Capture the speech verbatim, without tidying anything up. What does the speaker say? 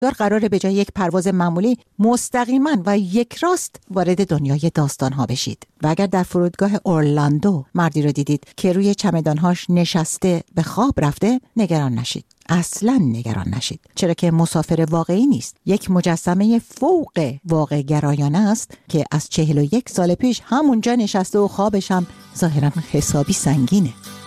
قراره به جای یک پرواز معمولی مستقیما و یک راست وارد دنیای داستان‌ها بشید. و اگر در فرودگاه اورلاندو مردی رو دیدید که روی چمدان‌هاش نشسته به خواب رفته، نگران نشید. اصلا نگران نشید، چرا که مسافر واقعی نیست، یک مجسمه فوق واقع گرایانه است که از چهل و یک سال پیش همونجا نشسته و خوابش هم ظاهرا حسابی سنگینه.